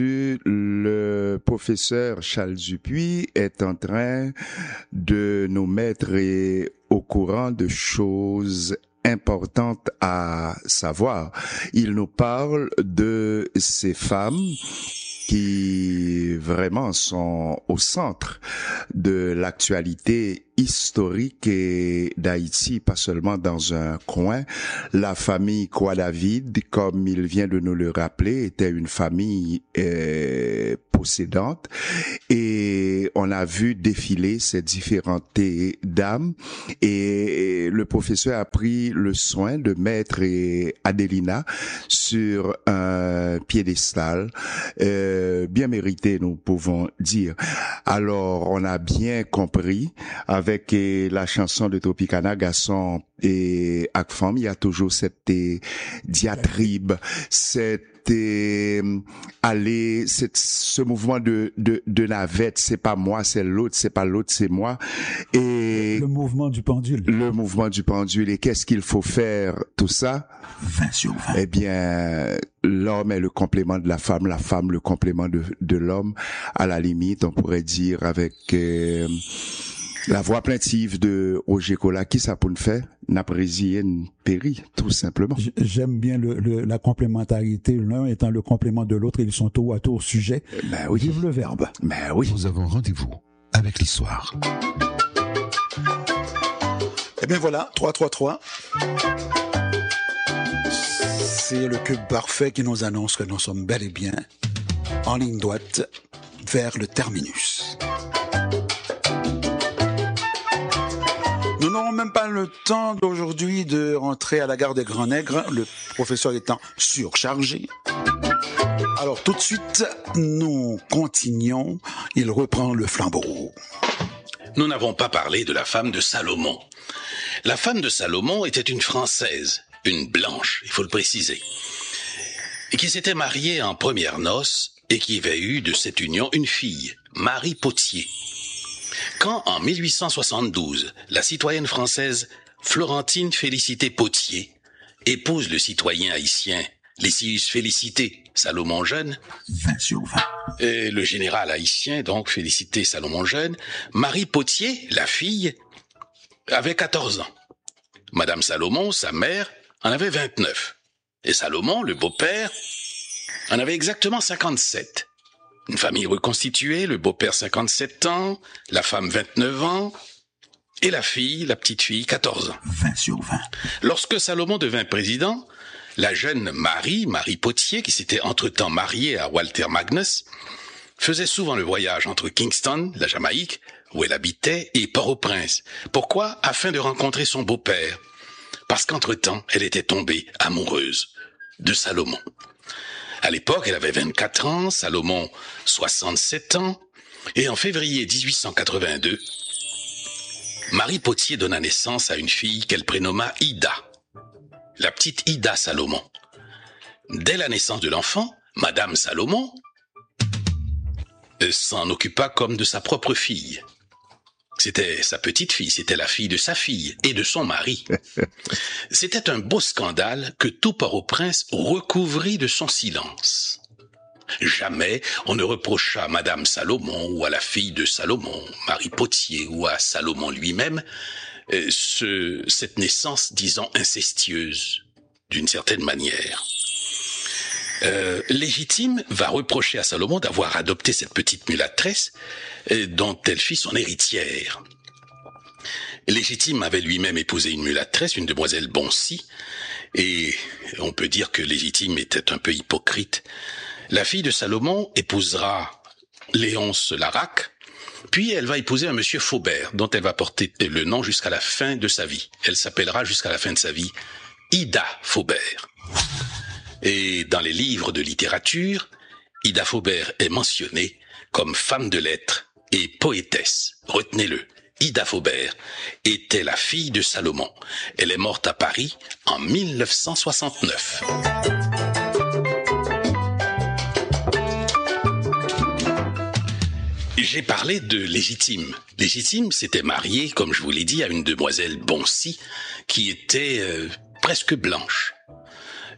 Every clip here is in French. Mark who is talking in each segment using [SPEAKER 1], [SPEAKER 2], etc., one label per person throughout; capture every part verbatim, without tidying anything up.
[SPEAKER 1] Le professeur Charles Dupuis est en train de nous mettre au courant de choses importantes à savoir. Il nous parle de ces femmes qui vraiment sont au centre de l'actualité historique et d'Haïti, pas seulement dans un coin. La famille Kouadavid, comme il vient de nous le rappeler, était une famille euh, possédante, et on a vu défiler ces différentes dames, et le professeur a pris le soin de mettre Adelina sur un piédestal euh, bien mérité, nous pouvons dire. Alors, on a bien compris avec et la chanson de Tropicana, Garçon et Akfam, il y a toujours cette et, diatribe, cette et, aller, cette, ce mouvement de, de, de navette, c'est pas moi, c'est l'autre, c'est pas l'autre, c'est moi. Et
[SPEAKER 2] le mouvement du pendule.
[SPEAKER 1] Le mouvement du pendule. Et qu'est-ce qu'il faut faire, tout ça?
[SPEAKER 3] vingt sur vingt.
[SPEAKER 1] Eh bien, l'homme est le complément de la femme, la femme le complément de, de l'homme. À la limite, on pourrait dire avec, euh, la voix plaintive de Roger Cola, qui ça pour nous faire? N'apprécier péri, tout simplement.
[SPEAKER 2] J'aime bien le, le, la complémentarité, l'un étant le complément de l'autre, ils sont tour à tour sujet.
[SPEAKER 1] Ben oui.
[SPEAKER 2] Vive le verbe.
[SPEAKER 1] Ben oui.
[SPEAKER 3] Nous avons rendez-vous avec l'histoire.
[SPEAKER 4] Eh bien voilà, trois trois trois. C'est le cube parfait qui nous annonce que nous sommes bel et bien en ligne droite vers le terminus. Nous n'aurons même pas le temps d'aujourd'hui de rentrer à la gare des Grands Nègres, le professeur étant surchargé. Alors tout de suite, nous continuons. Il reprend le flambeau.
[SPEAKER 5] Nous n'avons pas parlé de la femme de Salomon. La femme de Salomon était une Française, une blanche, il faut le préciser, et qui s'était mariée en premières noces et qui avait eu de cette union une fille, Marie Potier. Quand, en mille huit cent soixante-douze, la citoyenne française Florentine Félicité Potier épouse le citoyen haïtien Lysius Félicité Salomon Jeune,
[SPEAKER 3] vingt sur vingt.
[SPEAKER 5] Et le général haïtien, donc Félicité Salomon Jeune, Marie Potier, la fille, avait quatorze ans. Madame Salomon, sa mère, en avait vingt-neuf. Et Salomon, le beau-père, en avait exactement cinquante-sept. Une famille reconstituée, le beau-père cinquante-sept ans, la femme vingt-neuf ans, et la fille, la petite fille, quatorze ans.
[SPEAKER 3] vingt sur vingt.
[SPEAKER 5] Lorsque Salomon devint président, la jeune Marie, Marie Potier, qui s'était entre-temps mariée à Walter Magnus, faisait souvent le voyage entre Kingston, la Jamaïque, où elle habitait, et Port-au-Prince. Pourquoi? Afin de rencontrer son beau-père. Parce qu'entre-temps, elle était tombée amoureuse de Salomon. À l'époque, elle avait vingt-quatre ans, Salomon soixante-sept ans, et en février dix-huit cent quatre-vingt-deux, Marie Potier donna naissance à une fille qu'elle prénomma Ida, la petite Ida Salomon. Dès la naissance de l'enfant, Madame Salomon s'en occupa comme de sa propre fille. C'était sa petite fille, c'était la fille de sa fille et de son mari. C'était un beau scandale que tout Port-au-Prince recouvrit de son silence. Jamais on ne reprocha à Madame Salomon ou à la fille de Salomon, Marie Potier, ou à Salomon lui-même, euh, ce, cette naissance, disons, incestueuse, d'une certaine manière. Euh, Légitime va reprocher à Salomon d'avoir adopté cette petite mulâtresse euh, dont elle fit son héritière. Légitime avait lui-même épousé une mulâtresse, une demoiselle Boncy, et on peut dire que Légitime était un peu hypocrite. La fille de Salomon épousera Léonce Larac, puis elle va épouser un monsieur Faubert, dont elle va porter le nom jusqu'à la fin de sa vie. Elle s'appellera jusqu'à la fin de sa vie Ida Faubert. Et dans les livres de littérature, Ida Faubert est mentionnée comme femme de lettres et poétesse. Retenez-le, Ida Faubert était la fille de Salomon. Elle est morte à Paris en mille neuf cent soixante-neuf. J'ai parlé de Légitime. Légitime s'était mariée, comme je vous l'ai dit, à une demoiselle Boncy qui était euh, presque blanche.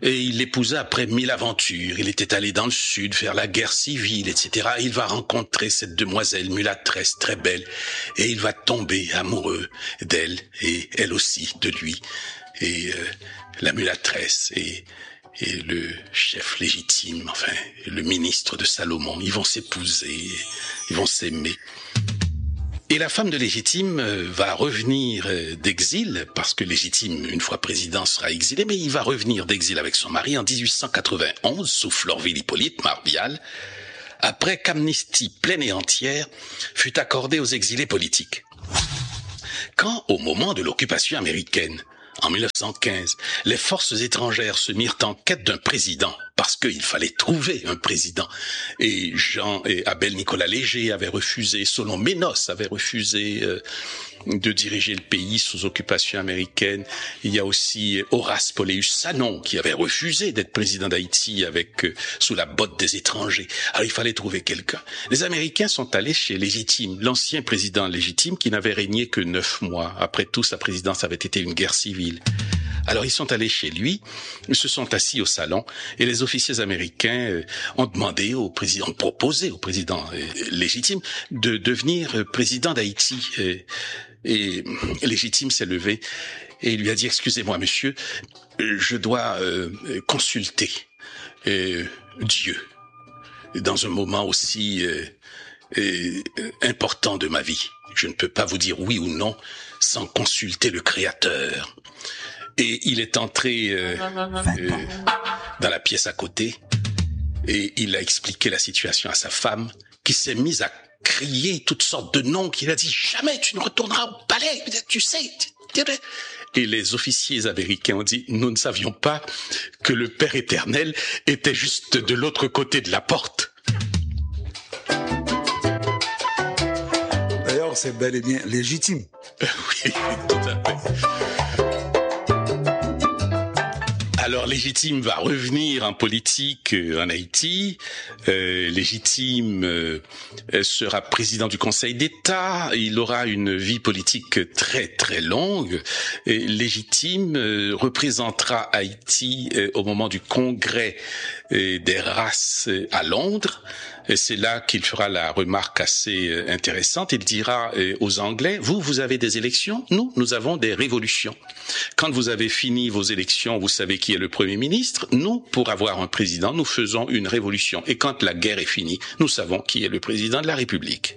[SPEAKER 5] Et il l'épousa après mille aventures. Il était allé dans le sud faire la guerre civile, et cetera. Il va rencontrer cette demoiselle mulâtresse très belle et il va tomber amoureux d'elle et elle aussi de lui. Et euh, la mulâtresse et, et le chef légitime, enfin le ministre de Salomon, ils vont s'épouser, ils vont s'aimer. Et la femme de Légitime va revenir d'exil, parce que Légitime, une fois président, sera exilé, mais il va revenir d'exil avec son mari en dix-huit cent quatre-vingt-onze, sous Florvil-Hippolyte Marbial, après qu'amnistie pleine et entière fut accordée aux exilés politiques. Quand, au moment de l'occupation américaine, en mille neuf cent quinze, les forces étrangères se mirent en quête d'un président, parce qu'il fallait trouver un président. Et Jean et Abel Nicolas Léger avaient refusé, Solon Ménos avait refusé euh, de diriger le pays sous occupation américaine. Il y a aussi Horace Poléus Sanon qui avait refusé d'être président d'Haïti avec euh, sous la botte des étrangers. Alors il fallait trouver quelqu'un. Les Américains sont allés chez Légitime, l'ancien président Légitime qui n'avait régné que neuf mois. Après tout, sa présidence avait été une guerre civile. Alors ils sont allés chez lui, ils se sont assis au salon et les officiers américains euh, ont demandé au président, ont proposé au président euh, Légitime de devenir euh, président d'Haïti. Et, et Légitime s'est levé et il lui a dit « Excusez-moi monsieur, je dois euh, consulter euh, Dieu dans un moment aussi euh, euh, important de ma vie. Je ne peux pas vous dire oui ou non sans consulter le Créateur. » Et il est entré euh, euh, dans la pièce à côté et il a expliqué la situation à sa femme qui s'est mise à crier toutes sortes de noms, qu'il a dit « Jamais tu ne retourneras au palais, tu sais !» Et les officiers américains ont dit « Nous ne savions pas que le Père éternel était juste de l'autre côté de la porte. »
[SPEAKER 4] D'ailleurs, c'est bel et bien légitime.
[SPEAKER 5] Oui, tout à fait. Alors Légitime va revenir en politique euh, en Haïti. Euh, Légitime euh, sera président du Conseil d'État. Il aura une vie politique très très longue. Et Légitime euh, représentera Haïti euh, au moment du congrès euh, des races euh, à Londres. Et c'est là qu'il fera la remarque assez euh, intéressante. Il dira euh, aux Anglais, vous, vous avez des élections, nous, nous avons des révolutions. Quand vous avez fini vos élections, vous savez qui est le Premier ministre. Nous, pour avoir un président, nous faisons une révolution. Et quand la guerre est finie, nous savons qui est le président de la République.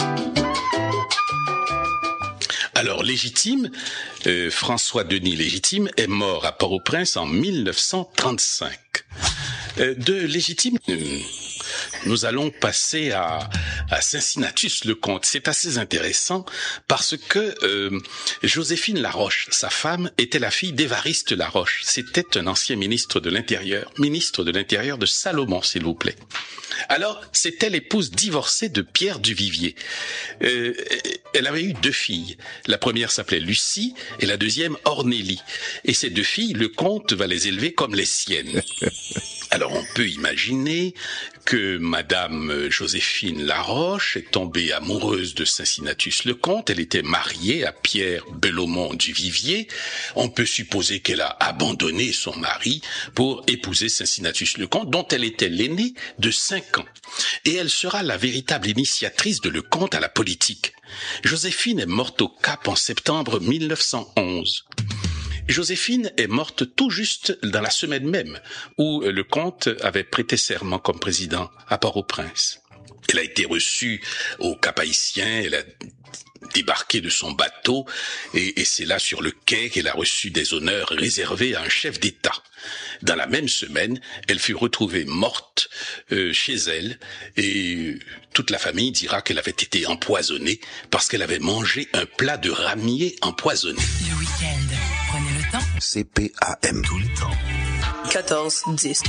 [SPEAKER 5] Alors, Légitime, euh, François-Denis Légitime, est mort à Port-au-Prince en mille neuf cent trente-cinq. Euh, de Légitime, euh, nous allons passer à, à Cincinnatus le comte. C'est assez intéressant parce que euh, Joséphine Laroche, sa femme, était la fille d'Évariste Laroche. C'était un ancien ministre de l'Intérieur, ministre de l'Intérieur de Salomon, s'il vous plaît. Alors, c'était l'épouse divorcée de Pierre Duvivier. Euh, elle avait eu deux filles. La première s'appelait Lucie et la deuxième Ornélie. Et ces deux filles, le comte va les élever comme les siennes. Alors, on peut imaginer que Madame Joséphine Laroche est tombée amoureuse de Cincinnatus le comte. Elle était mariée à Pierre Belomont Duvivier. On peut supposer qu'elle a abandonné son mari pour épouser Cincinnatus le comte, dont elle était l'aînée de cinq ans. Et elle sera la véritable initiatrice de Lecomte à la politique. Joséphine est morte au Cap en septembre mille neuf cent onze. Joséphine est morte tout juste dans la semaine même où le comte avait prêté serment comme président à Port-au-Prince. Elle a été reçue au Cap-Haïtien, elle a débarqué de son bateau et, et c'est là sur le quai qu'elle a reçu des honneurs réservés à un chef d'État. Dans la même semaine, elle fut retrouvée morte euh, chez elle et toute la famille dira qu'elle avait été empoisonnée parce qu'elle avait mangé un plat de ramier empoisonné.
[SPEAKER 6] Le week-end, prenez le temps.
[SPEAKER 3] C P A M. Tout le temps.
[SPEAKER 6] quatorze dix.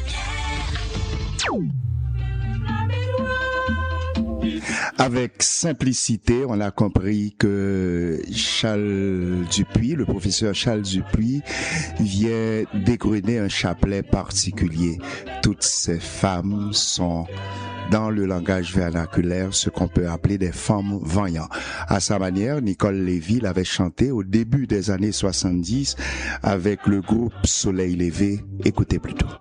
[SPEAKER 1] Avec simplicité, on a compris que Charles Dupuis, le professeur Charles Dupuis, vient découronner un chapelet particulier. Toutes ces femmes sont dans le langage vernaculaire ce qu'on peut appeler des femmes vaillantes. À sa manière, Nicole Lévy l'avait chanté au début des années soixante-dix avec le groupe Soleil Levé. Écoutez plutôt.